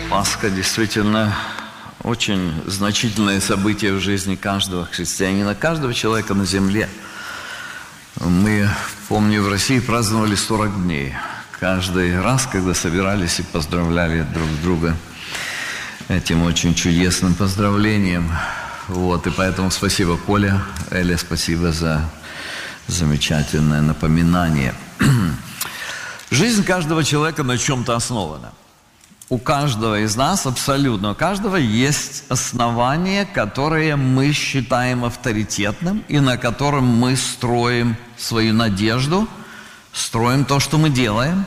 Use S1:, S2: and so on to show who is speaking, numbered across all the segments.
S1: Пасха действительно очень значительное событие в жизни каждого христианина, каждого человека на земле. Мы, помню, в России праздновали 40 дней. Каждый раз, когда собирались и поздравляли друг друга этим очень чудесным поздравлением. Вот, и поэтому спасибо, Коля, Эля, спасибо за замечательное напоминание. Жизнь каждого человека на чем-то основана. У каждого из нас, абсолютно у каждого, есть основание, которое мы считаем авторитетным и на котором мы строим свою надежду, строим то, что мы делаем.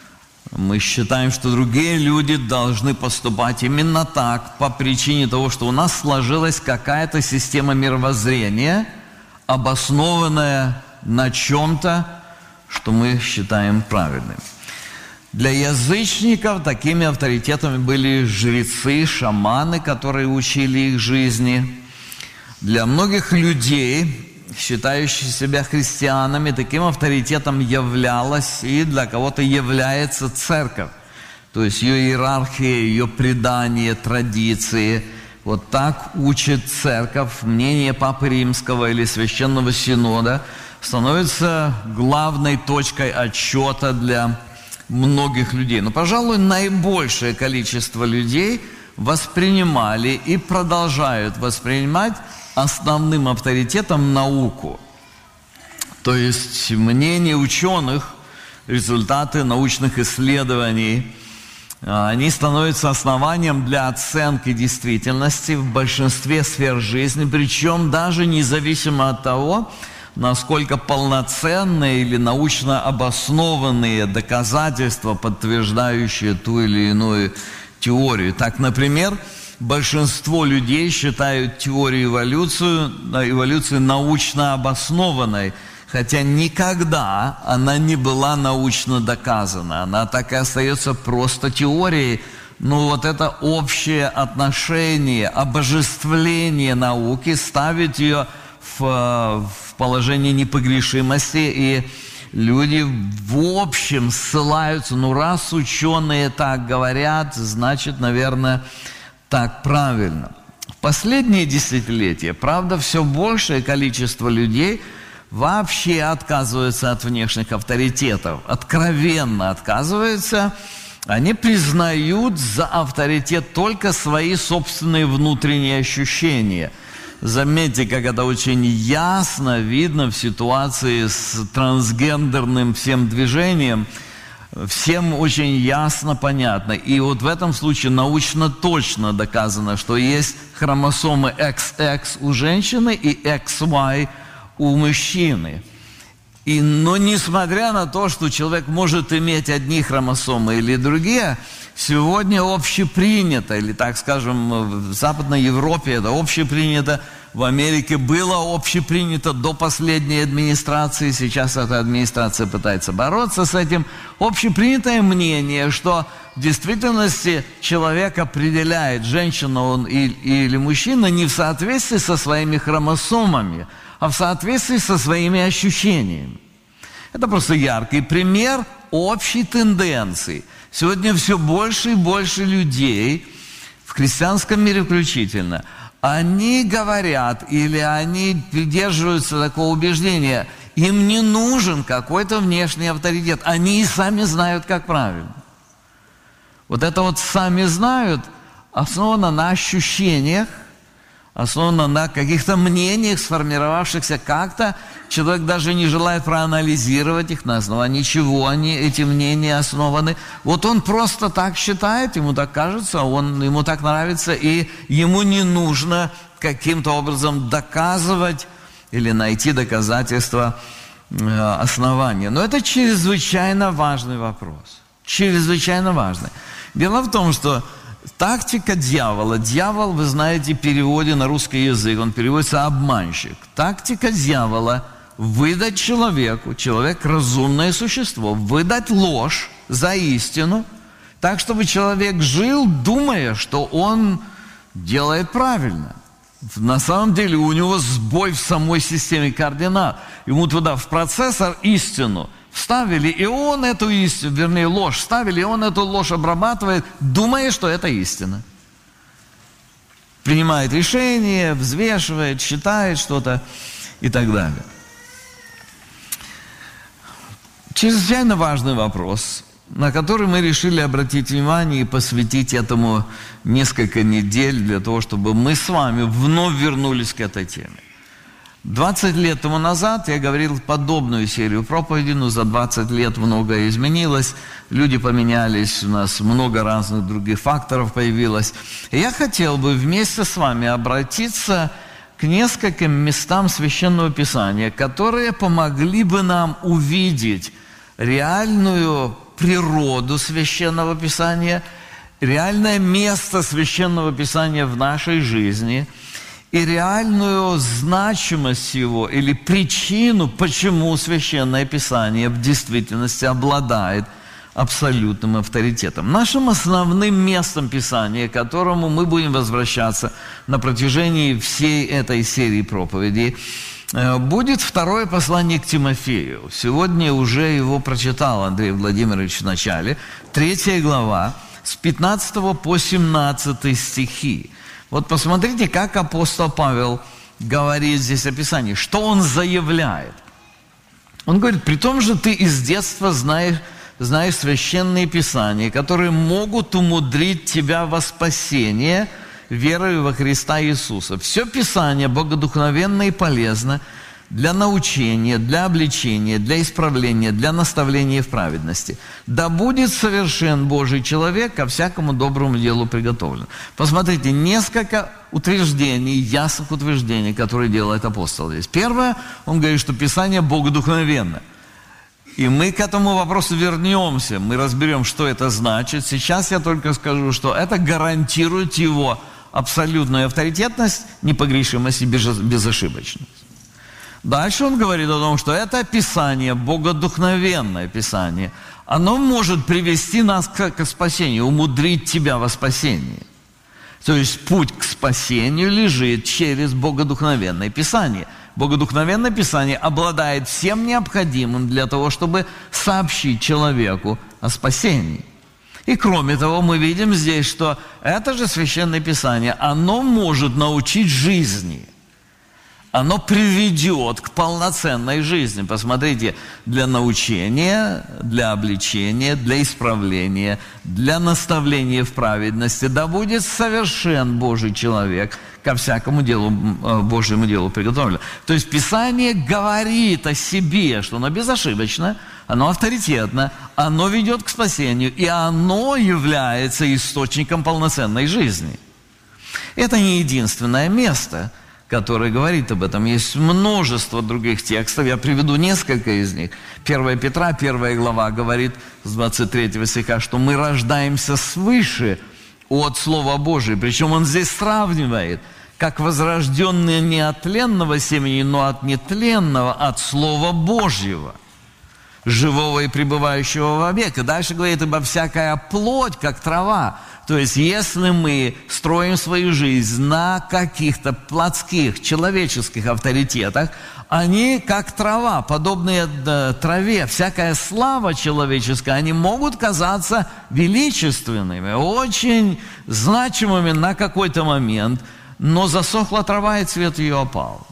S1: Мы считаем, что другие люди должны поступать именно так по причине того, что у нас сложилась какая-то система мировоззрения, обоснованная на чем-то, что мы считаем правильным. Для язычников такими авторитетами были жрецы, шаманы, которые учили их жизни. Для многих людей, считающих себя христианами, таким авторитетом являлась и для кого-то является церковь. То есть ее иерархия, ее предания, традиции. Вот так учит церковь. Мнение Папы Римского или Священного Синода становится главной точкой отсчета для многих людей. Но, пожалуй, наибольшее количество людей воспринимали и продолжают воспринимать основным авторитетом науку. То есть мнение ученых, результаты научных исследований, они становятся основанием для оценки действительности в большинстве сфер жизни, причем даже независимо от того, насколько полноценные или научно обоснованные доказательства, подтверждающие ту или иную теорию. Так, например, большинство людей считают теорию эволюции научно обоснованной, хотя никогда она не была научно доказана. Она так и остается просто теорией. Но вот это общее отношение, обожествление науки ставит ее в положение непогрешимости, и люди в общем ссылаются, раз ученые так говорят, значит, наверное, так правильно. В последние десятилетия, правда, все большее количество людей вообще отказываются от внешних авторитетов, откровенно отказываются. Они признают за авторитет только свои собственные внутренние ощущения. Заметьте, как это очень ясно видно в ситуации с трансгендерным всем движением. Всем очень ясно, понятно. И вот в этом случае научно точно доказано, что есть хромосомы XX у женщины и XY у мужчины. Но несмотря на то, что человек может иметь одни хромосомы или другие, сегодня общепринято, или так скажем, в Западной Европе это общепринято, в Америке было общепринято до последней администрации, сейчас эта администрация пытается бороться с этим. Общепринятое мнение, что в действительности человек определяет, женщина он или мужчина, не в соответствии со своими хромосомами, а в соответствии со своими ощущениями. Это просто яркий пример общей тенденции. Сегодня все больше и больше людей, в христианском мире включительно, они говорят или они придерживаются такого убеждения, им не нужен какой-то внешний авторитет, они и сами знают, как правильно. Вот это вот «сами знают» основано на ощущениях, основано на каких-то мнениях, сформировавшихся как-то. Человек даже не желает проанализировать их, на основании чего эти мнения основаны. Вот он просто так считает, ему так кажется, ему так нравится, и ему не нужно каким-то образом доказывать или найти доказательства основания. Но это чрезвычайно важный вопрос. Чрезвычайно важный. Дело в том, что тактика дьявола. Дьявол, вы знаете, в переводе на русский язык, он переводится «обманщик». Тактика дьявола – выдать человеку, человек – разумное существо, выдать ложь за истину, так, чтобы человек жил, думая, что он делает правильно. На самом деле у него сбой в самой системе координат. Ему туда в процессор истину вставили, и он эту истину, вернее, ложь вставили, и он эту ложь обрабатывает, думая, что это истина. Принимает решение, взвешивает, считает что-то и так далее. Чрезвычайно важный вопрос, на который мы решили обратить внимание и посвятить этому несколько недель для того, чтобы мы с вами вновь вернулись к этой теме. 20 лет тому назад я говорил подобную серию проповедей, но за 20 лет многое изменилось, люди поменялись, у нас много разных других факторов появилось. И я хотел бы вместе с вами обратиться к нескольким местам Священного Писания, которые помогли бы нам увидеть реальную природу Священного Писания, реальное место Священного Писания в нашей жизни и реальную значимость его или причину, почему Священное Писание в действительности обладает абсолютным авторитетом. Нашим основным местом Писания, к которому мы будем возвращаться на протяжении всей этой серии проповедей, будет второе послание к Тимофею. Сегодня уже его прочитал Андрей Владимирович в начале. 3 глава, с 15 по 17 стихи. Вот посмотрите, как апостол Павел говорит здесь о Писании, что он заявляет. Он говорит: «При том же ты из детства знаешь священные Писания, которые могут умудрить тебя во спасение верою во Христа Иисуса. Все Писание богодухновенно и полезно для научения, для обличения, для исправления, для наставления в праведности. Да будет совершен Божий человек, ко всякому доброму делу приготовлен». Посмотрите, несколько утверждений, ясных утверждений, которые делает апостол здесь. Первое, он говорит, что Писание богодухновенно. И мы к этому вопросу вернемся, мы разберем, что это значит. Сейчас я только скажу, что это гарантирует его абсолютную авторитетность, непогрешимость и безошибочность. Дальше он говорит о том, что это Писание, богодухновенное Писание, оно может привести нас к спасению, умудрить тебя во спасении. То есть путь к спасению лежит через богодухновенное Писание. Богодухновенное Писание обладает всем необходимым для того, чтобы сообщить человеку о спасении. И кроме того, мы видим здесь, что это же Священное Писание, оно может научить жизни. Оно приведет к полноценной жизни. Посмотрите, для научения, для обличения, для исправления, для наставления в праведности, да будет совершен Божий человек, ко всякому делу, Божьему делу приготовлен. То есть Писание говорит о себе, что оно безошибочно, оно авторитетно, оно ведет к спасению, и оно является источником полноценной жизни. Это не единственное место, который говорит об этом. Есть множество других текстов, я приведу несколько из них. 1 Петра, 1 глава, говорит с 23 стиха, что мы рождаемся свыше от Слова Божия. Причем он здесь сравнивает, как возрожденные не от тленного семени, но от нетленного, от Слова Божьего, живого и пребывающего вовек. И дальше говорит, ибо всякая плоть, как трава. То есть, если мы строим свою жизнь на каких-то плотских, человеческих авторитетах, они как трава, подобные траве, всякая слава человеческая, они могут казаться величественными, очень значимыми на какой-то момент, но засохла трава, и цвет ее опал.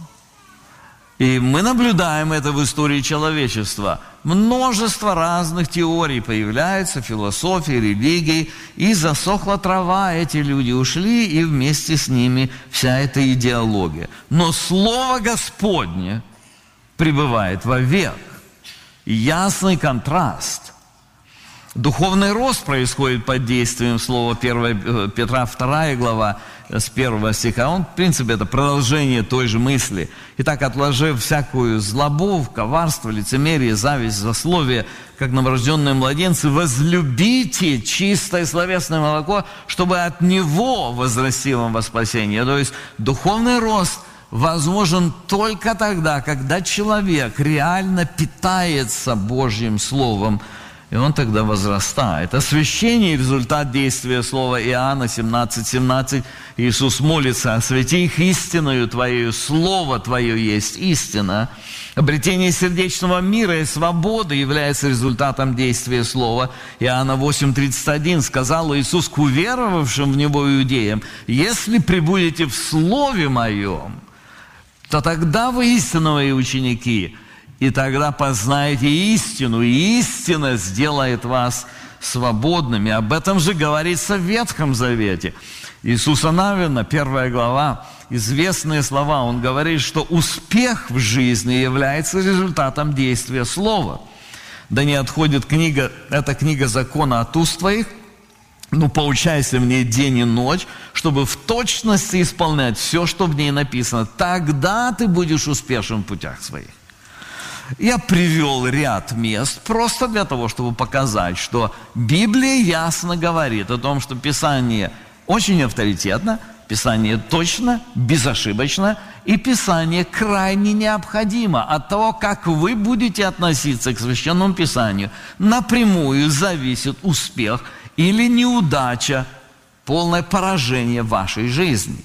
S1: И мы наблюдаем это в истории человечества. Множество разных теорий появляется, философии, религий, и засохла трава, эти люди ушли, и вместе с ними вся эта идеология. Но Слово Господне пребывает вовек. Ясный контраст. Духовный рост происходит под действием слова 1 Петра, 2 глава, с 1 стиха. Он, в принципе, это продолжение той же мысли. Итак, отложив всякую злобу, коварство, лицемерие, зависть, злословие, как новорожденные младенцы, возлюбите чистое словесное молоко, чтобы от него возрасти вам во спасение. То есть духовный рост возможен только тогда, когда человек реально питается Божьим Словом, и он тогда возрастает. Освящение – результат действия слова Иоанна 17:17. Иисус молится: «Освети их истиною Твоею, Слово Твое есть истина». Обретение сердечного мира и свободы является результатом действия слова. Иоанна 8:31 сказал Иисус к уверовавшим в Него иудеям: «Если пребудете в Слове Моем, то тогда вы истинно Мои ученики, и тогда познаете истину, и истина сделает вас свободными». Об этом же говорится в Ветхом Завете. Иисуса Навина, 1 глава, известные слова. Он говорит, что успех в жизни является результатом действия слова. Да не отходит эта книга закона от уст твоих, но поучайся в ней день и ночь, чтобы в точности исполнять все, что в ней написано. Тогда ты будешь успешен в путях своих. Я привел ряд мест просто для того, чтобы показать, что Библия ясно говорит о том, что Писание очень авторитетно, Писание точно, безошибочно, и Писание крайне необходимо. От того, как вы будете относиться к Священному Писанию, напрямую зависит успех или неудача, полное поражение вашей жизни.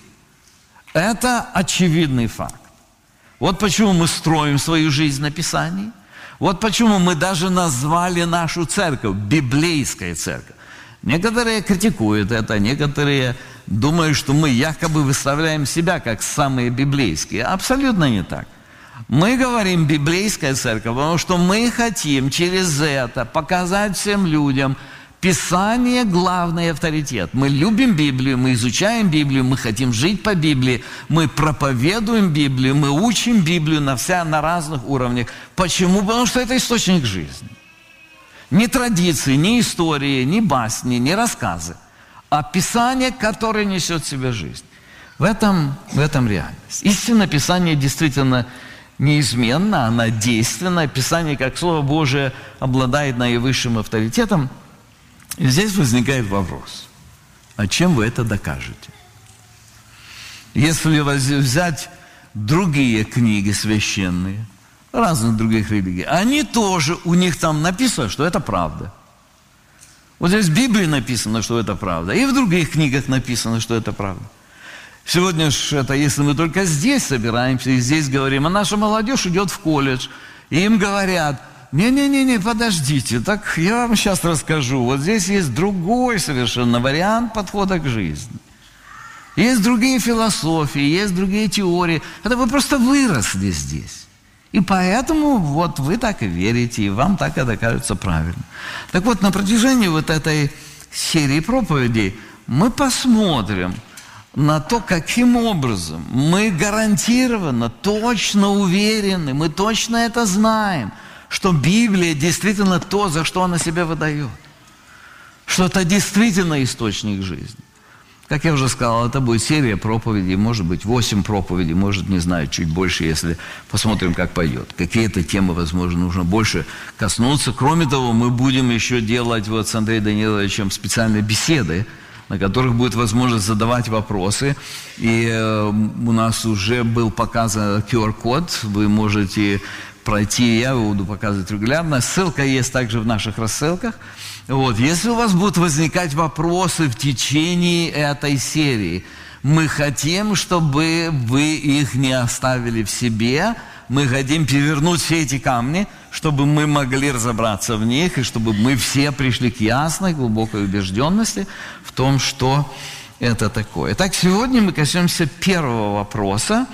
S1: Это очевидный факт. Вот почему мы строим свою жизнь на Писании. Вот почему мы даже назвали нашу церковь библейская церковь. Некоторые критикуют это, некоторые думают, что мы якобы выставляем себя как самые библейские. Абсолютно не так. Мы говорим библейская церковь, потому что мы хотим через это показать всем людям: Писание – главный авторитет. Мы любим Библию, мы изучаем Библию, мы хотим жить по Библии, мы проповедуем Библию, мы учим Библию на разных уровнях. Почему? Потому что это источник жизни. Ни традиции, ни истории, ни басни, ни рассказы, а Писание, которое несет в себе жизнь. В этом реальность. Истинное Писание действительно неизменно, она действенна. Писание, как Слово Божие, обладает наивысшим авторитетом. И здесь возникает вопрос: а чем вы это докажете? Если взять другие книги священные, разных других религий, они тоже, у них там написано, что это правда. Вот здесь в Библии написано, что это правда, и в других книгах написано, что это правда. Сегодня же это, если мы только здесь собираемся и здесь говорим, а наша молодежь идет в колледж, и им говорят: не-не-не, подождите, так я вам сейчас расскажу. Вот здесь есть другой совершенно вариант подхода к жизни. Есть другие философии, есть другие теории. Это вы просто выросли здесь. И поэтому вот вы так и верите, и вам так это кажется правильно. Так вот, на протяжении вот этой серии проповедей мы посмотрим на то, каким образом мы гарантированно, точно уверены, мы точно это знаем, что Библия действительно то, за что она себя выдает. Что это действительно источник жизни. Как я уже сказал, это будет серия проповедей, может быть 8 проповедей, может, не знаю, чуть больше, если посмотрим, как пойдет. Какие-то темы, возможно, нужно больше коснуться. Кроме того, мы будем еще делать вот с Андреем Даниловичем специальные беседы, на которых будет возможность задавать вопросы. И у нас уже был показан QR-код, вы можете пройти, я его буду показывать регулярно. Ссылка есть также в наших рассылках. Вот. Если у вас будут возникать вопросы в течение этой серии, мы хотим, чтобы вы их не оставили в себе. Мы хотим перевернуть все эти камни, чтобы мы могли разобраться в них, и чтобы мы все пришли к ясной, глубокой убежденности в том, что это такое. Итак, сегодня мы коснемся первого вопроса.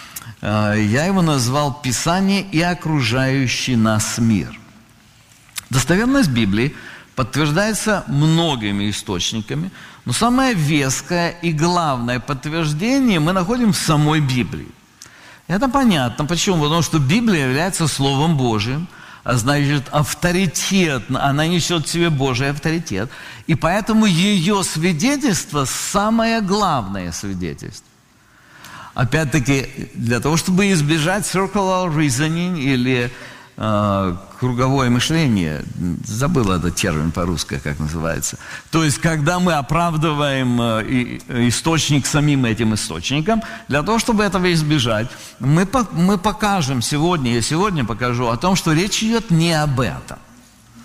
S1: Я его назвал «Писание и окружающий нас мир». Достоверность Библии подтверждается многими источниками, но самое веское и главное подтверждение мы находим в самой Библии. Это понятно. Почему? Потому что Библия является Словом Божьим, а значит, авторитетно, она несет в себе Божий авторитет. И поэтому ее свидетельство – самое главное свидетельство. Опять-таки, для того, чтобы избежать circular reasoning или круговое мышление, забыл этот термин по-русски, как называется. То есть, когда мы оправдываем источник самим этим источником, для того, чтобы этого избежать, мы покажем сегодня, я сегодня покажу о том, что речь идет не об этом.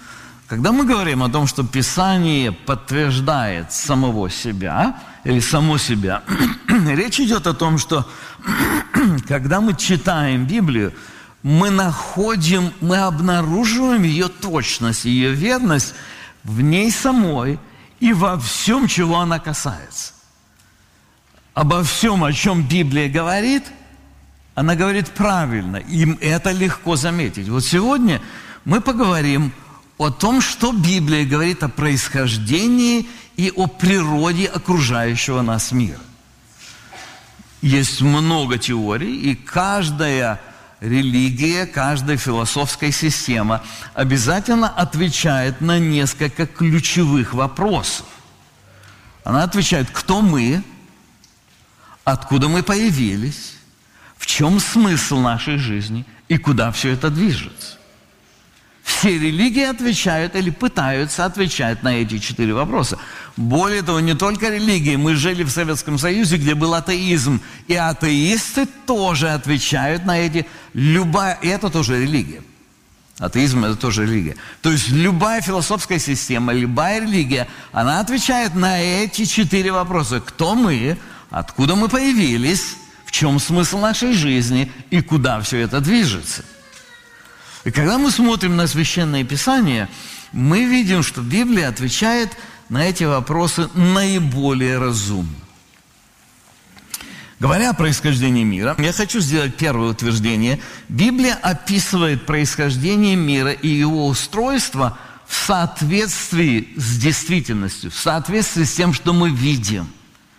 S1: Когда мы говорим о том, что Писание подтверждает самого себя или само себя, речь идет о том, что когда мы читаем Библию, мы обнаруживаем ее точность, ее верность в ней самой и во всем, чего она касается. Обо всем, о чем Библия говорит, она говорит правильно, им это легко заметить. Вот сегодня мы поговорим о том, что Библия говорит о происхождении и о природе окружающего нас мира. Есть много теорий, и каждая религия, каждая философская система обязательно отвечает на несколько ключевых вопросов. Она отвечает, кто мы, откуда мы появились, в чем смысл нашей жизни и куда все это движется. Все религии отвечают или пытаются отвечать на эти 4 вопроса. Более того, не только религии. Мы жили в Советском Союзе, где был атеизм. И атеисты тоже отвечают на эти... И это тоже религия. Атеизм – это тоже религия. То есть любая философская система, любая религия, она отвечает на эти 4 вопроса. Кто мы, откуда мы появились, в чем смысл нашей жизни и куда все это движется. И когда мы смотрим на Священное Писание, мы видим, что Библия отвечает на эти вопросы наиболее разумно. Говоря о происхождении мира, я хочу сделать первое утверждение. Библия описывает происхождение мира и его устройство в соответствии с действительностью, в соответствии с тем, что мы видим.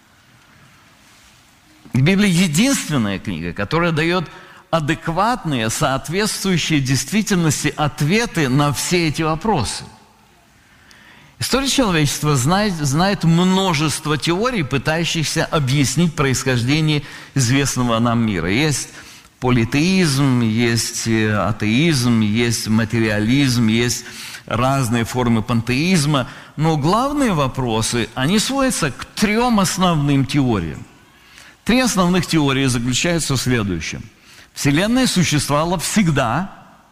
S1: Библия единственная книга, которая дает адекватные, соответствующие действительности ответы на все эти вопросы. История человечества знает множество теорий, пытающихся объяснить происхождение известного нам мира. Есть политеизм, есть атеизм, есть материализм, есть разные формы пантеизма. Но главные вопросы, они сводятся к 3 основным теориям. 3 основных теории заключаются в следующем. Вселенная существовала всегда,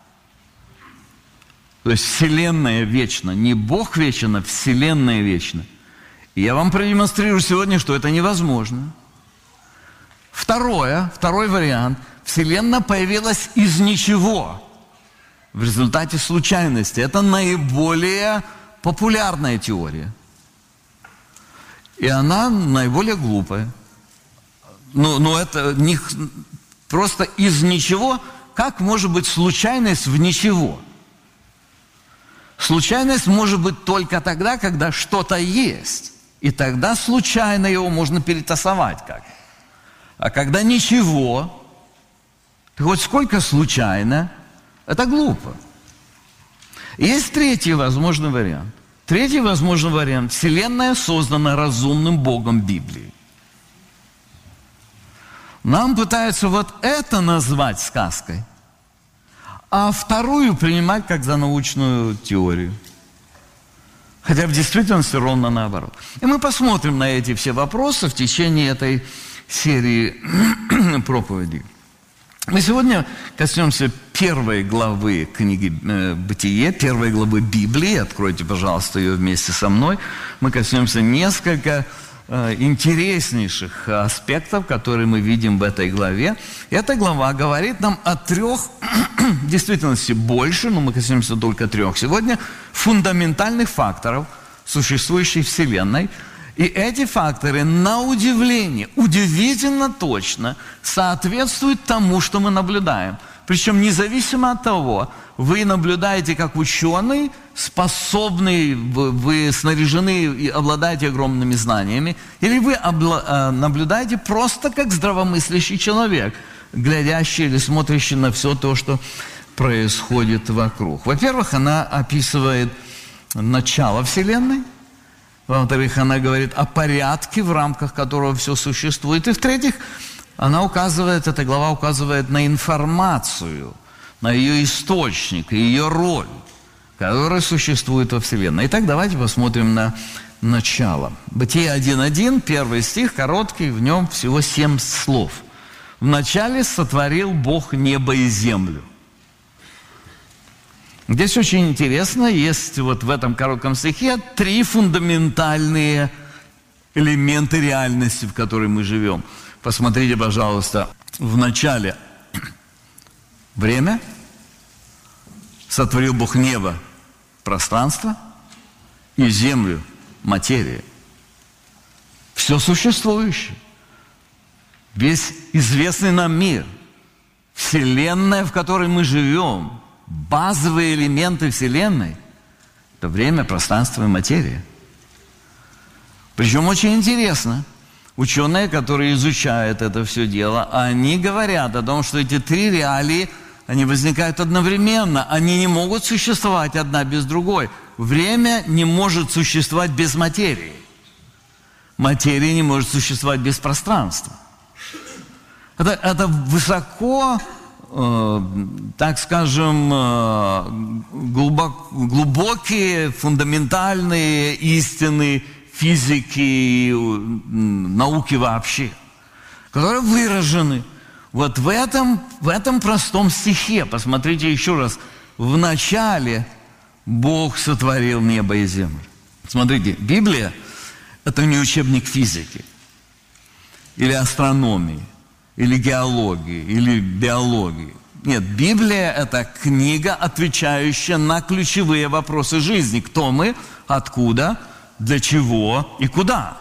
S1: то есть Вселенная вечна, не Бог вечен, а Вселенная вечна. И я вам продемонстрирую сегодня, что это невозможно. Второй вариант. Вселенная появилась из ничего, в результате случайности. Это наиболее популярная теория. И она наиболее глупая. Но это не... Просто из ничего, как может быть случайность в ничего? Случайность может быть только тогда, когда что-то есть. И тогда случайно его можно перетасовать как. А когда ничего, то хоть сколько случайно, это глупо. Есть 3-й возможный вариант. 3-й возможный вариант. Вселенная создана разумным Богом Библии. Нам пытаются вот это назвать сказкой, а вторую принимать как за научную теорию. Хотя в действительности ровно наоборот. И мы посмотрим на эти все вопросы в течение этой серии проповедей. Мы сегодня коснемся 1 главы книги «Бытие», 1 главы Библии. Откройте, пожалуйста, ее вместе со мной. Мы коснемся несколько интереснейших аспектов, которые мы видим в этой главе. Эта глава говорит нам о 3, в действительности больше, но мы коснемся только 3 сегодня, фундаментальных факторов существующей Вселенной. И эти факторы, на удивление, удивительно точно соответствуют тому, что мы наблюдаем. Причем независимо от того, вы наблюдаете как ученый, способный, вы снаряжены и обладаете огромными знаниями, или вы наблюдаете просто как здравомыслящий человек, глядящий или смотрящий на все то, что происходит вокруг. Во-первых, она описывает начало Вселенной. Во-вторых, она говорит о порядке, в рамках которого все существует. И в-третьих, эта глава указывает на информацию, на ее источник, ее роль, которая существует во Вселенной. Итак, давайте посмотрим на начало. Бытие 1.1, 1 стих, короткий, в нем всего 7 слов. «Вначале сотворил Бог небо и землю». Здесь очень интересно, есть вот в этом коротком стихе 3 фундаментальные элементы реальности, в которой мы живем. Посмотрите, пожалуйста, в начале время, сотворил Бог небо, пространство и землю, материю. Все существующее, весь известный нам мир, Вселенная, в которой мы живем, базовые элементы Вселенной – это время, пространство и материя. Причем очень интересно, ученые, которые изучают это все дело, они говорят о том, что эти 3 реалии, они возникают одновременно, они не могут существовать одна без другой. Время не может существовать без материи. Материя не может существовать без пространства. Это высоко, так скажем, глубокие, фундаментальные истины физики и науки вообще, которые выражены вот в этом простом стихе. Посмотрите еще раз. В начале Бог сотворил небо и землю. Смотрите, Библия – это не учебник физики, или астрономии, или геологии, или биологии. Нет, Библия – это книга, отвечающая на ключевые вопросы жизни. Кто мы, откуда, для чего и куда.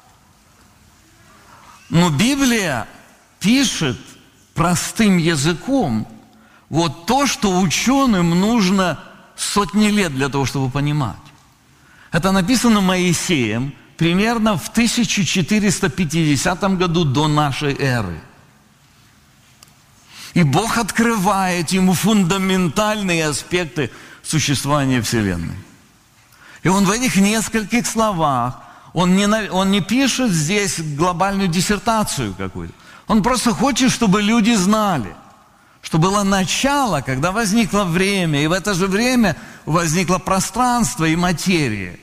S1: Но Библия пишет простым языком вот то, что ученым нужно сотни лет для того, чтобы понимать. Это написано Моисеем примерно в 1450 году до нашей эры. И Бог открывает ему фундаментальные аспекты существования Вселенной. И он в этих нескольких словах, он не пишет здесь глобальную диссертацию какую-то. Он просто хочет, чтобы люди знали, что было начало, когда возникло время, и в это же время возникло пространство и материя.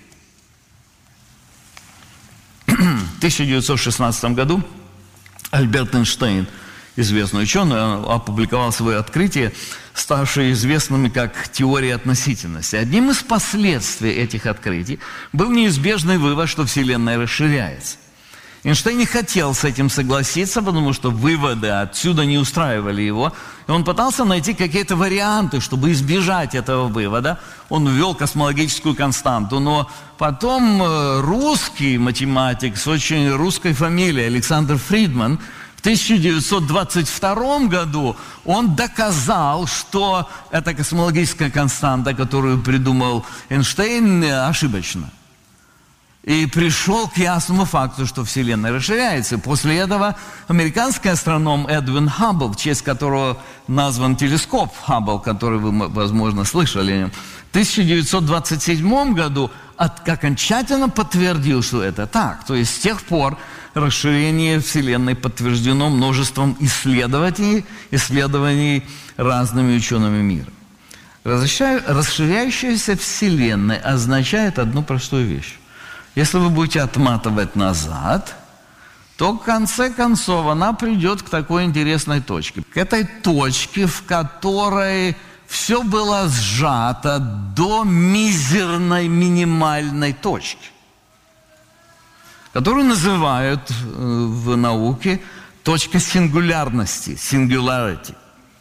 S1: В 1916 году Альберт Эйнштейн, известный ученый, опубликовал свое открытие, ставшее известными как теория относительности. Одним из последствий этих открытий был неизбежный вывод, что Вселенная расширяется. Эйнштейн не хотел с этим согласиться, потому что выводы отсюда не устраивали его. И он пытался найти какие-то варианты, чтобы избежать этого вывода. Он ввел космологическую константу. Но потом русский математик с очень русской фамилией Александр Фридман в 1922 году он доказал, что эта космологическая константа, которую придумал Эйнштейн, ошибочна. И пришел к ясному факту, что Вселенная расширяется. После этого американский астроном Эдвин Хаббл, в честь которого назван телескоп Хаббл, который вы, возможно, слышали, в 1927 году окончательно подтвердил, что это так. То есть с тех пор расширение Вселенной подтверждено множеством исследований разными учеными мира. Расширяющаяся Вселенная означает одну простую вещь. Если вы будете отматывать назад, то в конце концов она придет к такой интересной точке. К этой точке, в которой все было сжато до мизерной, минимальной точки, которую называют в науке точка сингулярности, singularity.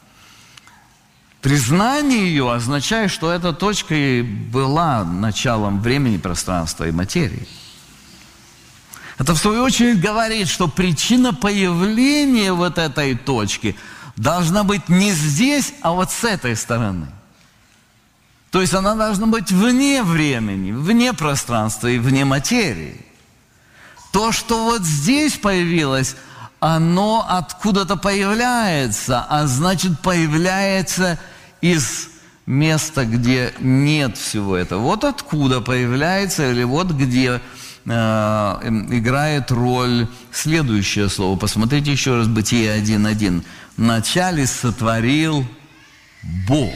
S1: Признание ее означает, что эта точка и была началом времени, пространства и материи. Это, в свою очередь, говорит, что причина появления вот этой точки должна быть не здесь, а вот с этой стороны. То есть она должна быть вне времени, вне пространства и вне материи. То, что вот здесь появилось, оно откуда-то появляется, а значит, появляется из места, где нет всего этого. Вот откуда появляется, или вот где играет роль следующее слово. Посмотрите еще раз Бытие 1:1. Вначале сотворил Бог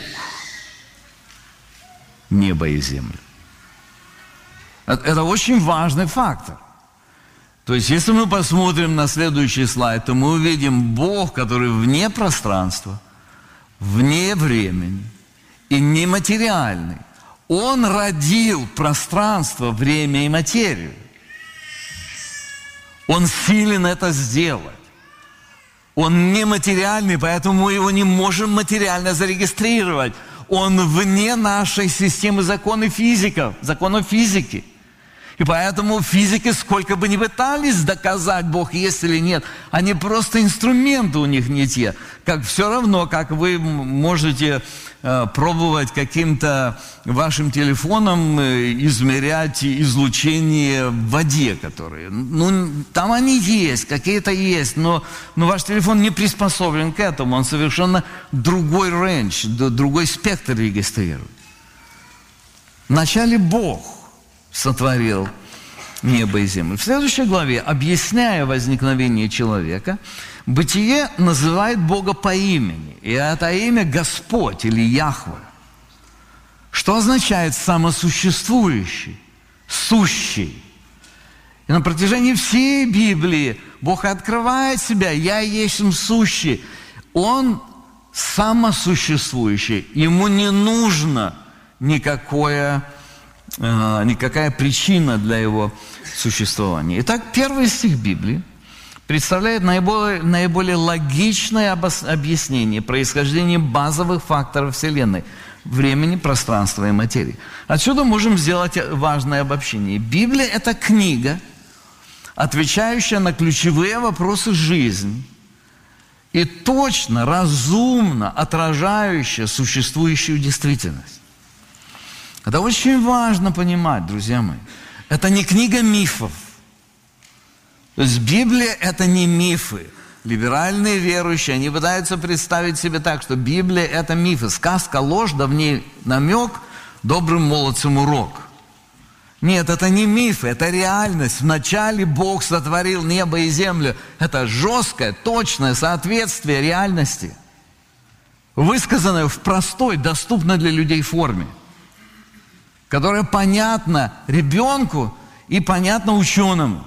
S1: небо и землю. Это очень важный фактор. То есть, если мы посмотрим на следующий слайд, то мы увидим Бог, который вне пространства, вне времени и нематериальный. Он родил пространство, время и материю. Он силен это сделать. Он нематериальный, поэтому мы его не можем материально зарегистрировать. Он вне нашей системы законов физики. И поэтому физики, сколько бы ни пытались доказать, Бог есть или нет, они просто инструменты у них не те. Как все равно, как вы можете пробовать каким-то вашим телефоном измерять излучение в воде, которые, там они есть, какие-то есть, но ваш телефон не приспособлен к этому, он совершенно другой рейндж, другой спектр регистрирует. Вначале Бог сотворил небо и землю. В следующей главе, объясняя возникновение человека, Бытие называет Бога по имени. И это имя Господь или Яхве. Что означает самосуществующий, сущий. И на протяжении всей Библии Бог открывает себя. Я есть сущий. Он самосуществующий. Ему не нужно никакая причина для его существования. Итак, первый стих Библии представляет наиболее логичное объяснение происхождения базовых факторов Вселенной – времени, пространства и материи. Отсюда можем сделать важное обобщение. Библия – это книга, отвечающая на ключевые вопросы жизни и точно, разумно отражающая существующую действительность. Это очень важно понимать, друзья мои. Это не книга мифов. То есть Библия – это не мифы. Либеральные верующие, они пытаются представить себе так, что Библия – это мифы. Сказка – ложь, да в ней намек, добрым молодцам урок. Нет, это не мифы, это реальность. Вначале Бог сотворил небо и землю. Это жесткое, точное соответствие реальности, высказанное в простой, доступной для людей форме, которая понятна ребенку и понятна ученому.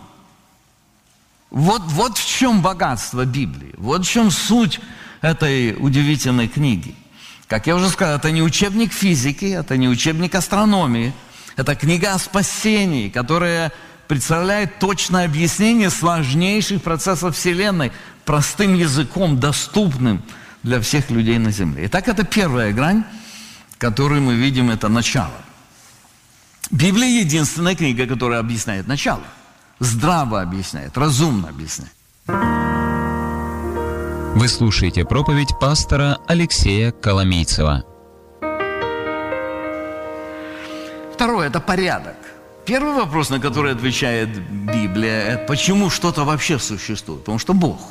S1: Вот в чем богатство Библии, вот в чем суть этой удивительной книги. Как я уже сказал, это не учебник физики, это не учебник астрономии, это книга о спасении, которая представляет точное объяснение сложнейших процессов Вселенной простым языком, доступным для всех людей на Земле. Итак, это первая грань, которую мы видим, это начало. Библия – единственная книга, которая объясняет начало. Здраво объясняет, разумно объясняет.
S2: Вы слушаете проповедь пастора Алексея Коломийцева.
S1: Второе – это порядок. Первый вопрос, на который отвечает Библия, это почему что-то вообще существует? Потому что Бог.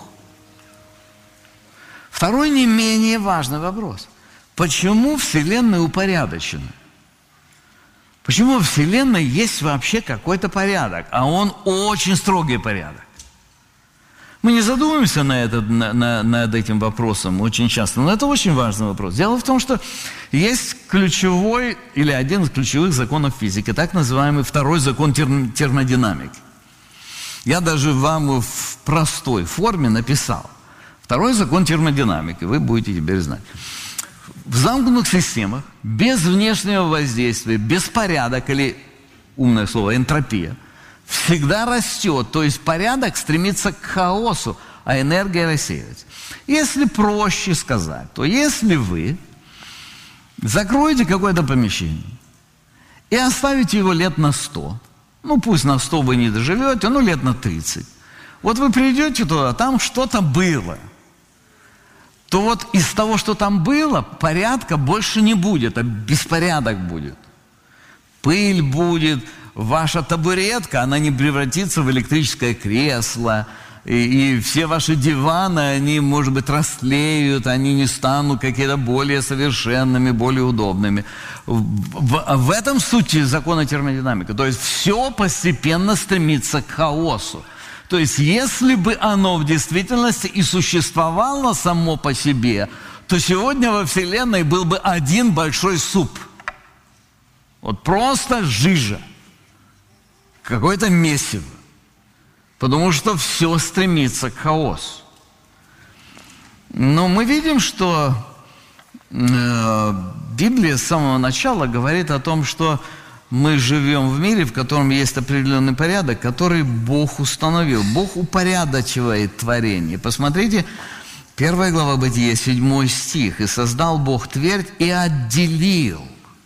S1: Второй не менее важный вопрос. Почему Вселенная упорядочена? Почему в Вселенной есть вообще какой-то порядок, а он очень строгий порядок? Мы не задумываемся над этим вопросом очень часто, но это очень важный вопрос. Дело в том, что есть ключевой или один из ключевых законов физики, так называемый второй закон термодинамики. Я даже вам в простой форме написал. Второй закон термодинамики, вы будете теперь знать. В замкнутых системах, без внешнего воздействия, беспорядок или, умное слово, энтропия, всегда растет. То есть порядок стремится к хаосу, а энергия рассеивается. Если проще сказать, то если вы закроете какое-то помещение и оставите его лет на 100, пусть на 100 вы не доживете, лет на 30, вот вы придете туда, там что-то было, то вот из того, что там было, порядка больше не будет, а беспорядок будет. Пыль будет, ваша табуретка, она не превратится в электрическое кресло, и все ваши диваны, они, может быть, растлеют, они не станут какие-то более совершенными, более удобными. В этом суть закона термодинамики. То есть все постепенно стремится к хаосу. То есть, если бы оно в действительности и существовало само по себе, то сегодня во Вселенной был бы один большой суп. Вот просто жижа. Какое-то месиво. Потому что все стремится к хаосу. Но мы видим, что Библия с самого начала говорит о том, что мы живем в мире, в котором есть определенный порядок, который Бог установил. Бог упорядочивает творение. Посмотрите, 1 глава Бытия, 7 стих. «И создал Бог твердь и отделил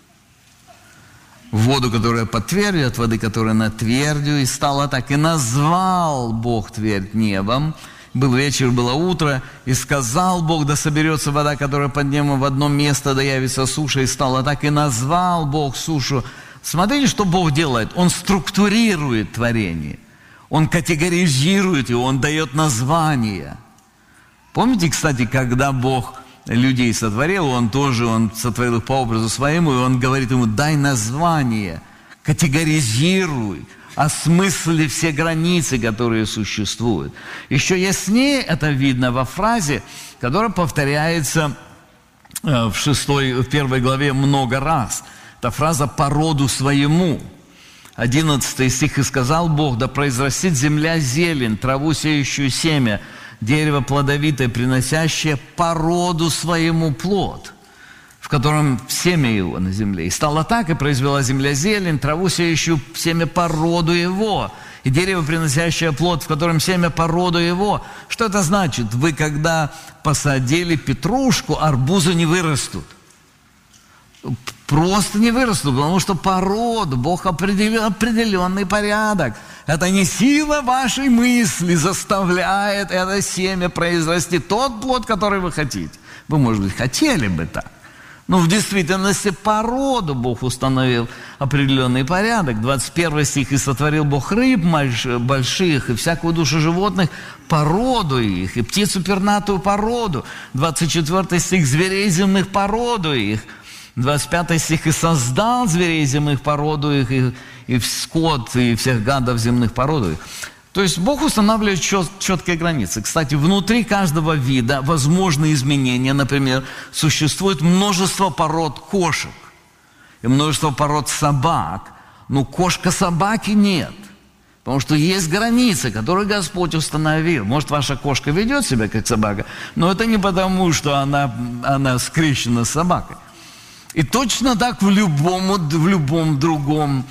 S1: воду, которая под твердью, от воды, которая над твердью, и стало так. И назвал Бог твердь небом. Был вечер, было утро, и сказал Бог, да соберется вода, которая под небом в одно место, да явится суша, и стало так. И назвал Бог сушу». Смотрите, что Бог делает. Он структурирует творение. Он категоризирует его, Он дает названия. Помните, кстати, когда Бог людей сотворил, Он сотворил их по образу своему, и Он говорит ему: дай название, категоризируй, осмысли все границы, которые существуют. Еще яснее это видно во фразе, которая повторяется в 1 главе много раз. Это фраза «по роду своему». 11 стих. «И сказал Бог, да произрастит земля зелень, траву сеющую семя, дерево плодовитое, приносящее по роду своему плод, в котором семя его на земле. И стало так, и произвела земля зелень, траву сеющую семя по роду его, и дерево, приносящее плод, в котором семя по роду его». Что это значит? Вы, когда посадили петрушку, арбузы не вырастут. Просто не вырастут, потому что по роду Бог определил определенный порядок. Это не сила вашей мысли заставляет это семя произрасти тот плод, который вы хотите. Вы, может быть, хотели бы так. Но в действительности по роду Бог установил определенный порядок. 21 стих. «И сотворил Бог рыб больших, и всякую душу животных по роду их, и птицу пернатую по роду». 24 стих. «Зверей земных по роду их». 25 стих. «И создал зверей земных по роду их, и скот, и всех гадов земных по роду их». То есть Бог устанавливает четкие границы. Кстати, внутри каждого вида возможны изменения. Например, существует множество пород кошек и множество пород собак. Но кошка-собаки нет. Потому что есть границы, которые Господь установил. Может, ваша кошка ведет себя как собака, но это не потому, что она скрещена с собакой. И точно так в любом другом,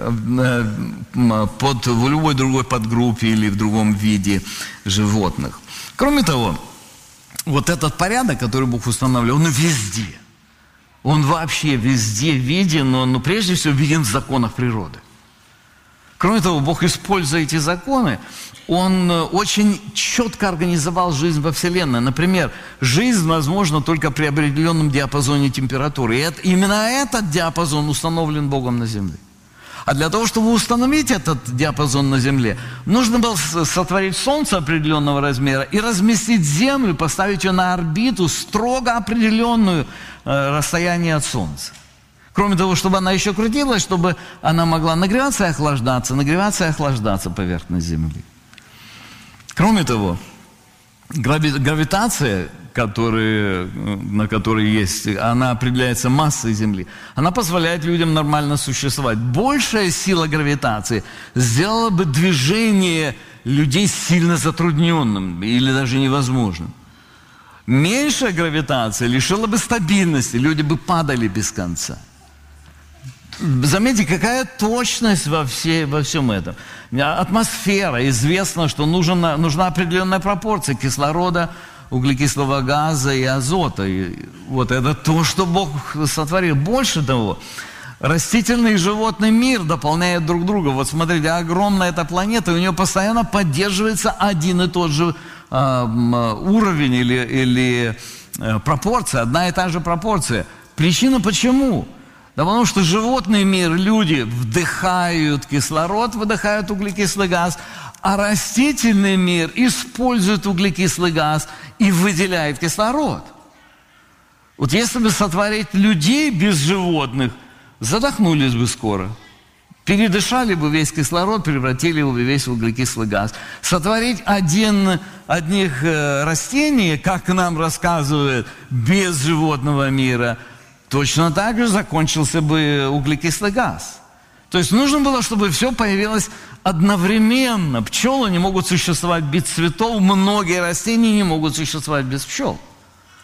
S1: в любой другой подгруппе или в другом виде животных. Кроме того, вот этот порядок, который Бог устанавливал, он везде. Он вообще везде виден, но прежде всего виден в законах природы. Кроме того, Бог, используя эти законы, Он очень четко организовал жизнь во Вселенной. Например, жизнь возможна только при определенном диапазоне температуры. И именно этот диапазон установлен Богом на Земле. А для того, чтобы установить этот диапазон на Земле, нужно было сотворить Солнце определенного размера и разместить Землю, поставить ее на орбиту строго определенную расстояние от Солнца. Кроме того, чтобы она еще крутилась, чтобы она могла нагреваться и охлаждаться поверхность Земли. Кроме того, гравитация, на которой есть, она определяется массой Земли, она позволяет людям нормально существовать. Большая сила гравитации сделала бы движение людей сильно затрудненным или даже невозможным. Меньшая гравитация лишила бы стабильности, люди бы падали без конца. Заметьте, какая точность во всем этом. Атмосфера. Известно, что нужна определенная пропорция кислорода, углекислого газа и азота. И вот это то, что Бог сотворил. Больше того, растительный и животный мир дополняют друг друга. Вот смотрите, огромная эта планета, и у нее постоянно поддерживается один и тот же уровень или пропорция, одна и та же пропорция. Причина почему? Да потому что животный мир, люди вдыхают кислород, выдыхают углекислый газ, а растительный мир использует углекислый газ и выделяет кислород. Вот если бы сотворить людей без животных, задохнулись бы скоро. Передышали бы весь кислород, превратили бы весь углекислый газ. Сотворить одних растений, как нам рассказывают, без животного мира, точно так же закончился бы углекислый газ. То есть нужно было, чтобы все появилось одновременно. Пчелы не могут существовать без цветов, многие растения не могут существовать без пчел.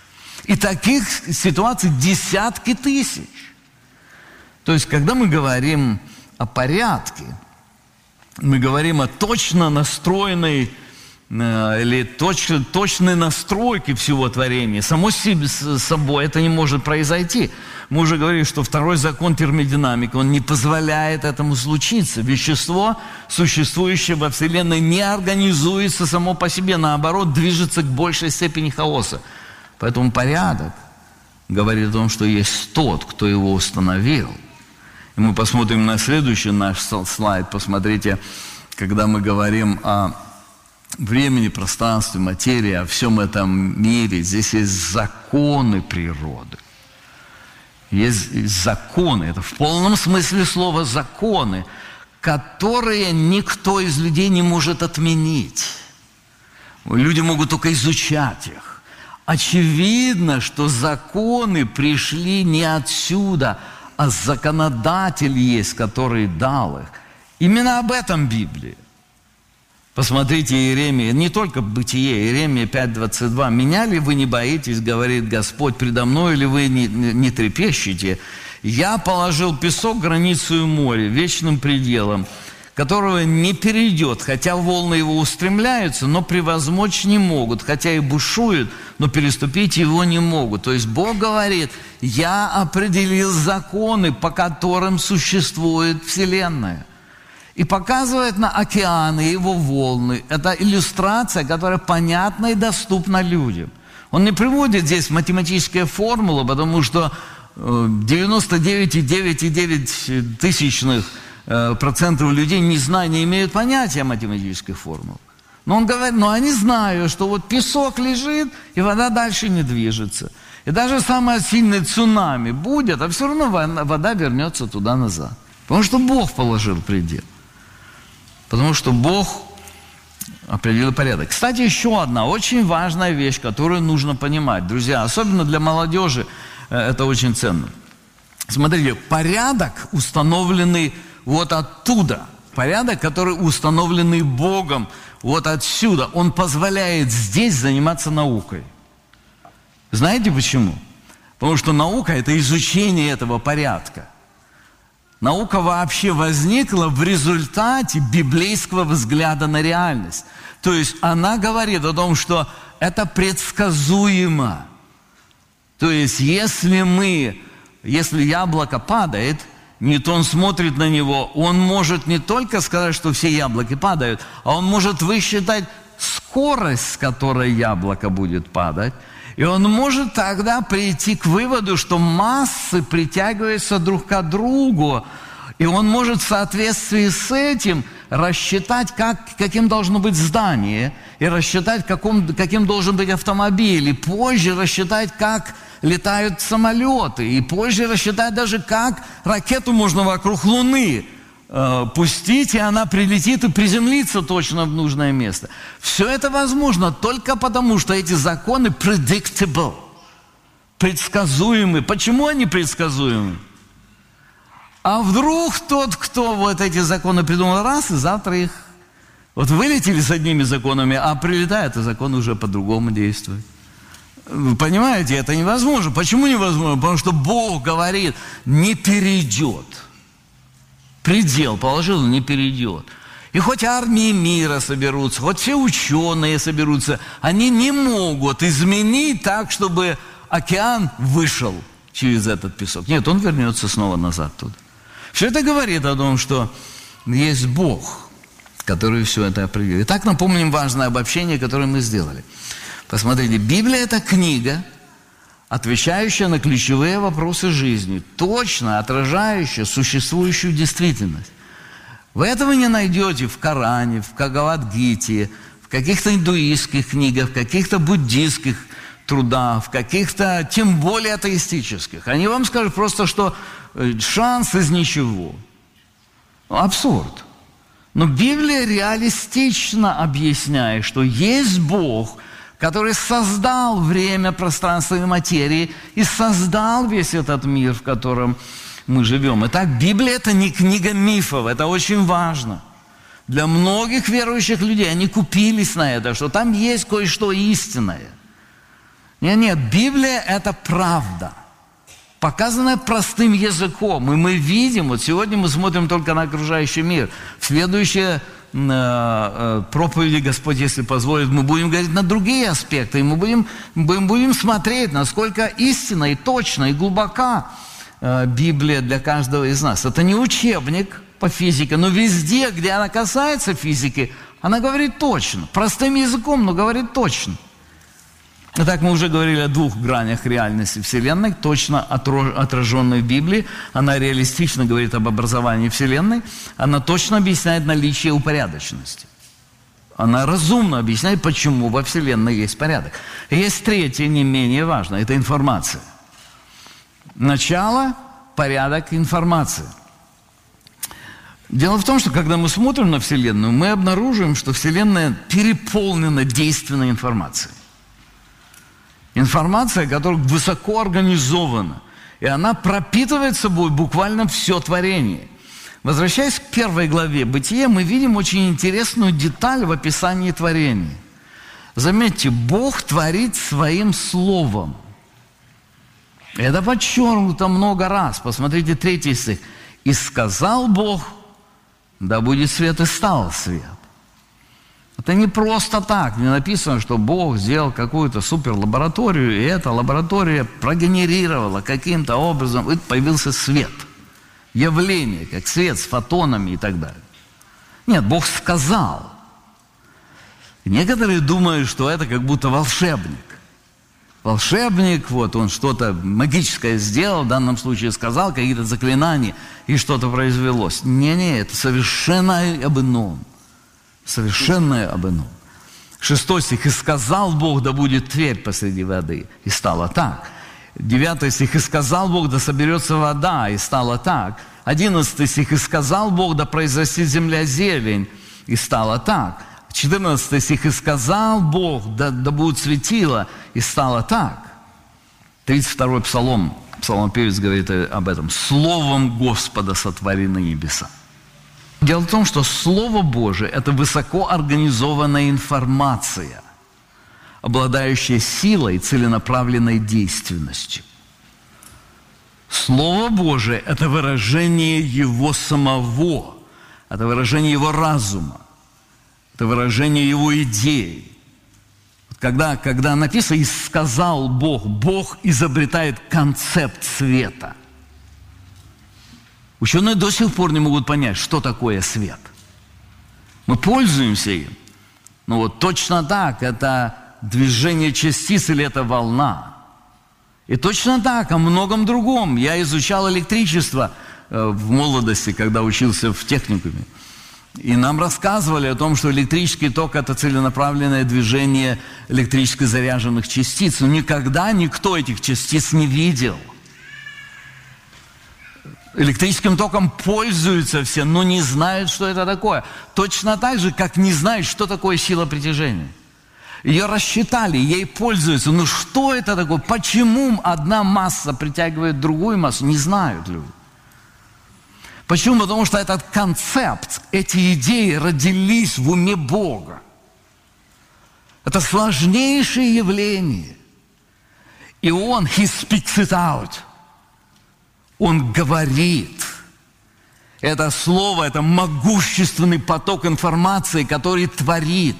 S1: И таких ситуаций десятки тысяч. То есть, когда мы говорим о порядке, мы говорим о точно настроенной или точной настройке всего творения. Само собой это не может произойти. Мы уже говорили, что второй закон термодинамики, он не позволяет этому случиться. Вещество, существующее во Вселенной, не организуется само по себе, наоборот, движется к большей степени хаоса. Поэтому порядок говорит о том, что есть тот, кто его установил. И мы посмотрим на следующий наш слайд. Посмотрите, когда мы говорим о времени, пространстве, материи, о всем этом мире, здесь есть законы природы. Есть законы, это в полном смысле слова законы, которые никто из людей не может отменить. Люди могут только изучать их. Очевидно, что законы пришли не отсюда, а законодатель есть, который дал их. Именно об этом Библия. Посмотрите, Иеремия, не только Бытие, Иеремия 5:22. «Меня ли вы не боитесь, говорит Господь, предо мной ли вы не трепещете? Я положил песок границу моря, вечным пределом, которого не перейдет, хотя волны его устремляются, но превозмочь не могут, хотя и бушуют, но переступить его не могут». То есть Бог говорит: я определил законы, по которым существует Вселенная. И показывает на океаны, его волны. Это иллюстрация, которая понятна и доступна людям. Он не приводит здесь математические формулы, потому что 99,9% людей не знают, не имеют понятия о математической формуле. Но он говорит, они знают, что вот песок лежит, и вода дальше не движется. И даже самое сильное цунами будет, а все равно вода вернется туда назад. Потому что Бог положил предел. Потому что Бог определил порядок. Кстати, еще одна очень важная вещь, которую нужно понимать. Друзья, особенно для молодежи это очень ценно. Смотрите, порядок, установленный вот оттуда, порядок, который установленный Богом вот отсюда, он позволяет здесь заниматься наукой. Знаете почему? Потому что наука – это изучение этого порядка. Наука вообще возникла в результате библейского взгляда на реальность. То есть она говорит о том, что это предсказуемо. То есть если яблоко падает, Ньютон смотрит на него, он может не только сказать, что все яблоки падают, а он может высчитать скорость, с которой яблоко будет падать. И он может тогда прийти к выводу, что массы притягиваются друг к другу. И он может в соответствии с этим рассчитать, каким должно быть здание, и рассчитать, каким должен быть автомобиль, и позже рассчитать, как летают самолеты, и позже рассчитать даже, как ракету можно вокруг Луны пустить, и она прилетит и приземлится точно в нужное место. Все это возможно только потому, что эти законы predictable, предсказуемы. Почему они предсказуемы? А вдруг тот, кто вот эти законы придумал раз, и завтра их вот вылетели с одними законами, а прилетает, и закон уже по-другому действует. Вы понимаете, это невозможно. Почему невозможно? Потому что Бог говорит, не перейдет. Предел положил, не перейдет. И хоть армии мира соберутся, хоть все ученые соберутся, они не могут изменить так, чтобы океан вышел через этот песок. Нет, он вернется снова назад туда. Все это говорит о том, что есть Бог, который все это определил. Итак, напомним важное обобщение, которое мы сделали. Посмотрите, Библия – это книга, отвечающая на ключевые вопросы жизни, точно отражающая существующую действительность. Вы этого не найдете в Коране, в Бхагавад-гите, в каких-то индуистских книгах, в каких-то буддийских трудах, в каких-то, тем более атеистических. Они вам скажут просто, что шанс из ничего. Абсурд. Но Библия реалистично объясняет, что есть Бог, который создал время, пространство и материи, и создал весь этот мир, в котором мы живем. Итак, Библия – это не книга мифов, это очень важно. Для многих верующих людей, они купились на это, что там есть кое-что истинное. Нет, Библия – это правда, показанная простым языком. И мы видим, вот сегодня мы смотрим только на окружающий мир. В следующей проповеди, Господь, если позволит, мы будем говорить на другие аспекты. И мы будем смотреть, насколько истинна и точна, и глубока Библия для каждого из нас. Это не учебник по физике, но везде, где она касается физики, она говорит точно. Простым языком, но говорит точно. Итак, мы уже говорили о двух гранях реальности Вселенной, точно отраженной в Библии. Она реалистично говорит об образовании Вселенной. Она точно объясняет наличие упорядоченности. Она разумно объясняет, почему во Вселенной есть порядок. И есть третье, не менее важное, это информация. Начало, порядок, информация. Дело в том, что когда мы смотрим на Вселенную, мы обнаруживаем, что Вселенная переполнена действенной информацией. Информация, которая высоко организована, и она пропитывает собой буквально все творение. Возвращаясь к первой главе Бытия, мы видим очень интересную деталь в описании творения. Заметьте, Бог творит своим словом. Это подчеркнуто много раз. Посмотрите 3 стих. «И сказал Бог, да будет свет, и стал свет». Это не просто так. Не написано, что Бог сделал какую-то суперлабораторию, и эта лаборатория прогенерировала каким-то образом, и появился свет. Явление, как свет с фотонами и так далее. Нет, Бог сказал. Некоторые думают, что это как будто волшебник. Волшебник, вот он что-то магическое сделал, в данном случае сказал какие-то заклинания, и что-то произвелось. Не, это совершенно об ином. Совершенно об ином. 6 стих. «И сказал Бог, да будет твердь посреди воды». И стало так. 9 стих. «И сказал Бог, да соберется вода». И стало так. 11 стих. «И сказал Бог, да произрастет земля зелень». И стало так. 14 стих. «И сказал Бог, да будет светило». И стало так. 32-й псалом. Псалмопевец говорит об этом. «Словом Господа сотворены небеса». Дело в том, что Слово Божие – это высоко организованная информация, обладающая силой и целенаправленной действенностью. Слово Божие – это выражение Его самого, это выражение Его разума, это выражение Его идей. Когда написано «и сказал Бог», Бог изобретает концепт света. Ученые до сих пор не могут понять, что такое свет. Мы пользуемся им. Но вот точно так, это движение частиц или это волна. И точно так о многом другом. Я изучал электричество в молодости, когда учился в техникуме. И нам рассказывали о том, что электрический ток – это целенаправленное движение электрически заряженных частиц. Но никогда никто этих частиц не видел. Электрическим током пользуются все, но не знают, что это такое. Точно так же, как не знают, что такое сила притяжения. Ее рассчитали, ей пользуются. Но что это такое? Почему одна масса притягивает другую массу? Не знают люди. Почему? Потому что этот концепт, эти идеи родились в уме Бога. Это сложнейшее явление. И Он, He speaks it out. Он говорит. Это слово, это могущественный поток информации, который творит.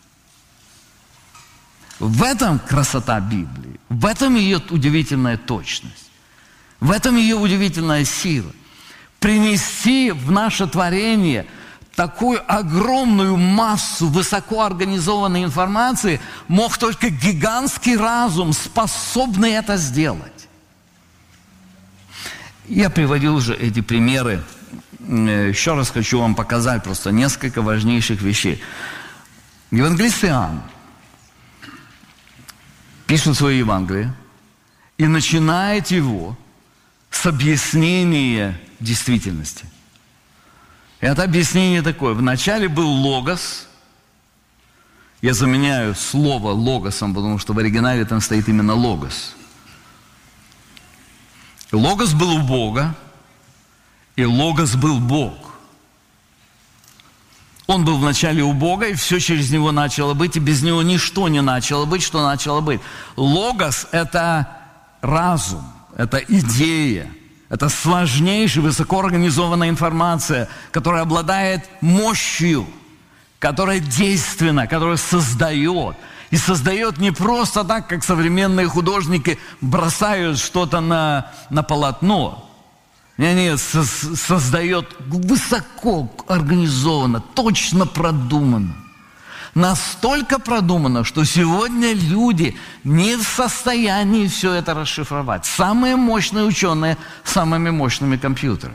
S1: В этом красота Библии. В этом ее удивительная точность. В этом ее удивительная сила. Принести в наше творение такую огромную массу высокоорганизованной информации мог только гигантский разум, способный это сделать. Я приводил уже эти примеры. Еще раз хочу вам показать просто несколько важнейших вещей. Евангелист Иоанн пишет свое Евангелие и начинает его с объяснения действительности. Это объяснение такое. Вначале был Логос. Я заменяю слово логосом, потому что в оригинале там стоит именно Логос. Логос был у Бога, и Логос был Бог. Он был вначале у Бога, и все через Него начало быть, и без Него ничто не начало быть, что начало быть. Логос – это разум, это идея, это сложнейшая, высокоорганизованная информация, которая обладает мощью, которая действенна, которая создает. И создает не просто так, как современные художники бросают что-то на полотно. Нет, создает высоко организованно, точно продуманно. Настолько продумано, что сегодня люди не в состоянии все это расшифровать. Самые мощные ученые самыми мощными компьютерами.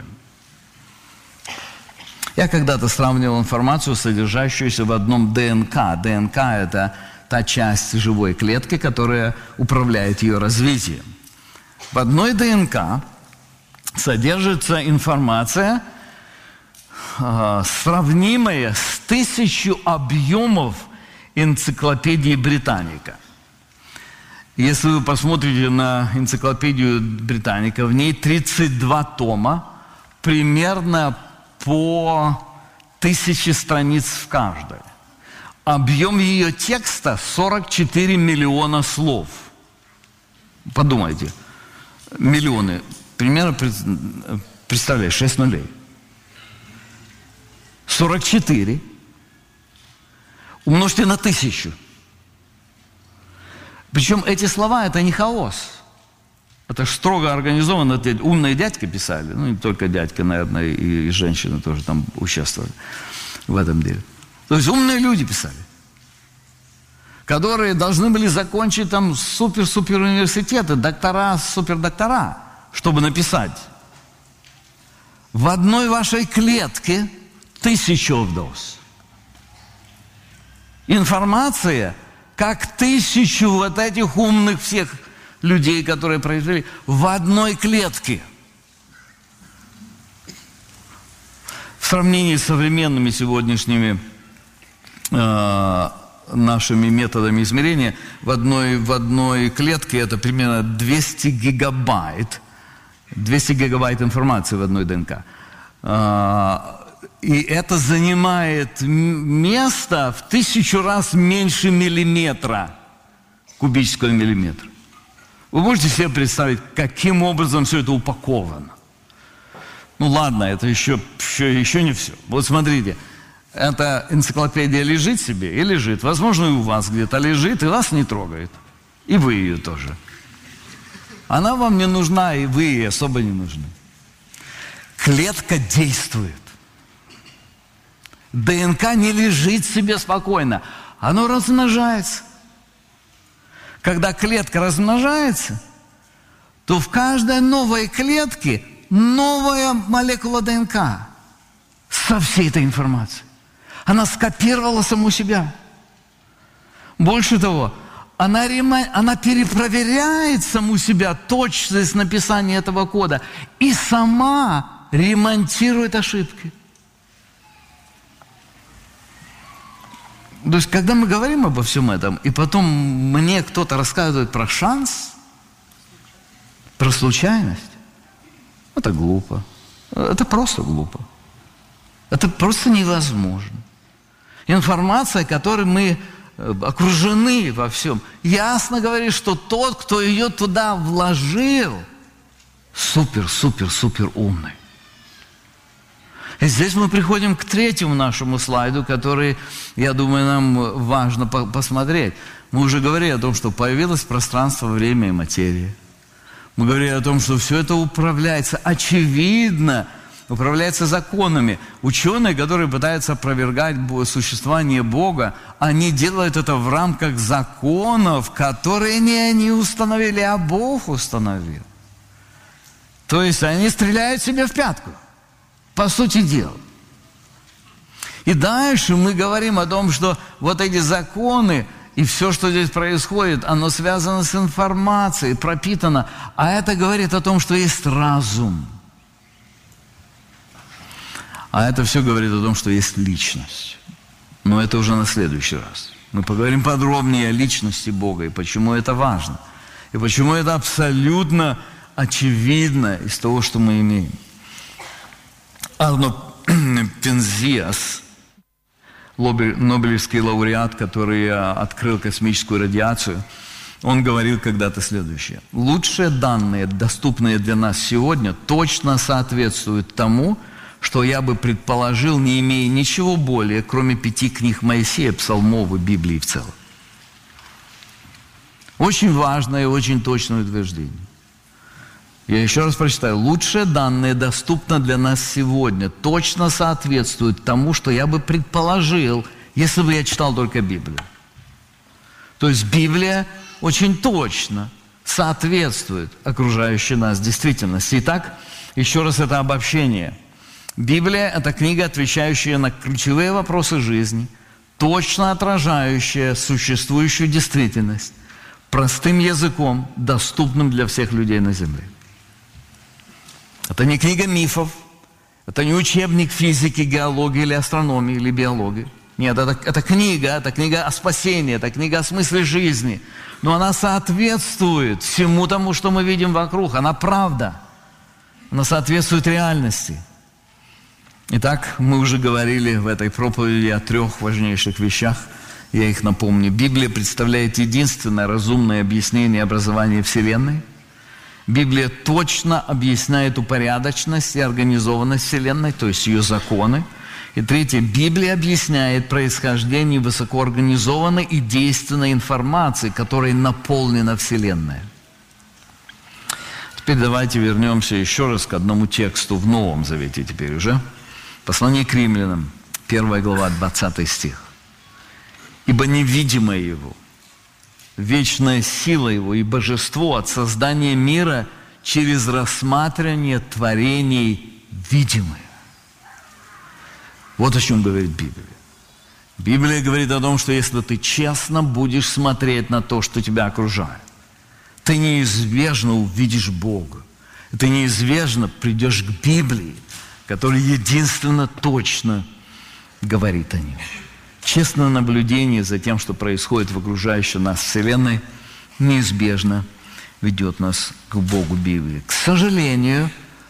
S1: Я когда-то сравнивал информацию, содержащуюся в одном ДНК. ДНК – это та часть живой клетки, которая управляет ее развитием. В одной ДНК содержится информация, сравнимая с 1000 объемов энциклопедии Британика. Если вы посмотрите на энциклопедию Британика, в ней 32 тома, примерно по 1000 страниц в каждой. Объем ее текста 44 миллиона слов. Подумайте, миллионы. Примерно, представляешь, 6 нулей. 44 умножьте на 1000. Причем эти слова – это не хаос. Это строго организованно. Это умные дядьки писали. Ну, не только дядька, наверное, и женщины тоже там участвовали в этом деле. То есть умные люди писали, которые должны были закончить там супер-супер университеты, доктора, супердоктора, чтобы написать. В одной вашей клетке 1000 доз. Информация, как 1000 вот этих умных всех людей, которые произвели, в одной клетке. В сравнении с современными сегодняшними нашими методами измерения, в одной клетке это примерно 200 гигабайт. 200 гигабайт информации в одной ДНК. И это занимает место в 1000 раз меньше миллиметра, кубического миллиметра. Вы можете себе представить, каким образом все это упаковано? Ну ладно, это еще не все. Вот смотрите, эта энциклопедия лежит себе и лежит. Возможно, и у вас где-то лежит, и вас не трогает. И вы ее тоже. Она вам не нужна, и вы ей особо не нужны. Клетка действует. ДНК не лежит себе спокойно. Оно размножается. Когда клетка размножается, то в каждой новой клетке новая молекула ДНК со всей этой информацией. Она скопировала саму себя. Больше того, она перепроверяет саму себя, точность написания этого кода, и сама ремонтирует ошибки. То есть, когда мы говорим обо всем этом, и потом мне кто-то рассказывает про шанс, про случайность, это глупо. Это просто глупо. Это просто невозможно. Информация, которой мы окружены во всем, ясно говорит, что тот, кто ее туда вложил, супер умный. И здесь мы приходим к третьему нашему слайду, который, я думаю, нам важно посмотреть. Мы уже говорили о том, что появилось пространство, время и материя. Мы говорили о том, что все это управляется, очевидно, управляется законами. Ученые, которые пытаются опровергать существование Бога, они делают это в рамках законов, которые не они установили, а Бог установил. То есть они стреляют себе в пятку, по сути дела. И дальше мы говорим о том, что вот эти законы и все, что здесь происходит, оно связано с информацией, пропитано. А это говорит о том, что есть разум. А это все говорит о том, что есть личность. Но это уже на следующий раз. Мы поговорим подробнее о личности Бога и почему это важно. И почему это абсолютно очевидно из того, что мы имеем. Арно Пензиас Нобелевский лауреат, который открыл космическую радиацию, он говорил когда-то следующее. Лучшие данные, доступные для нас сегодня, точно соответствуют тому, что я бы предположил, не имея ничего более, кроме 5 книг Моисея, псалмов и Библии в целом. Очень важное и очень точное утверждение. Я еще раз прочитаю. Лучшие данные доступны для нас сегодня, точно соответствуют тому, что я бы предположил, если бы я читал только Библию. То есть Библия очень точно соответствует окружающей нас действительности. Итак, еще раз это обобщение. Библия – это книга, отвечающая на ключевые вопросы жизни, точно отражающая существующую действительность, простым языком, доступным для всех людей на земле. Это не книга мифов, это не учебник физики, геологии или астрономии, или биологии. Нет, это книга о спасении, это книга о смысле жизни. Но она соответствует всему тому, что мы видим вокруг. Она правда. Она соответствует реальности. Итак, мы уже говорили в этой проповеди о 3 важнейших вещах. Я их напомню. Библия представляет единственное разумное объяснение образования Вселенной. Библия точно объясняет упорядоченность и организованность Вселенной, то есть ее законы. И 3. Библия объясняет происхождение высокоорганизованной и действенной информации, которой наполнена Вселенная. Теперь давайте вернемся еще раз к одному тексту в Новом Завете теперь уже. Послание к Римлянам, 1 глава, 20 стих. «Ибо невидимое Его, вечная сила Его и божество от создания мира через рассматривание творений видимых». Вот о чем говорит Библия. Библия говорит о том, что если ты честно будешь смотреть на то, что тебя окружает, ты неизбежно увидишь Бога. Ты неизбежно придешь к Библии, которая единственно точно говорит о Нем. Честное наблюдение за тем, что происходит в окружающей нас Вселенной, неизбежно ведет нас к Богу Библии. К сожалению,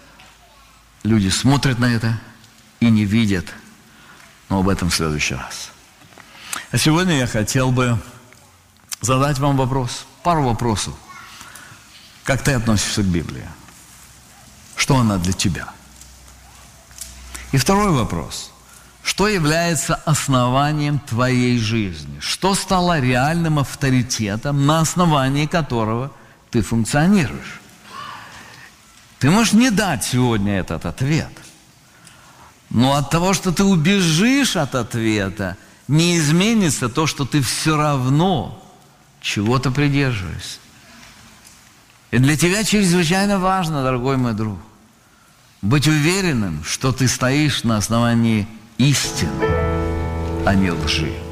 S1: люди смотрят на это и не видят, но об этом в следующий раз. А сегодня я хотел бы задать вам вопрос, пару вопросов. Как ты относишься к Библии? Что она для тебя? И второй вопрос. Что является основанием твоей жизни? Что стало реальным авторитетом, на основании которого ты функционируешь? Ты можешь не дать сегодня этот ответ. Но от того, что ты убежишь от ответа, не изменится то, что ты все равно чего-то придерживаешься. И для тебя чрезвычайно важно, дорогой мой друг, быть уверенным, что ты стоишь на основании истины, а не лжи.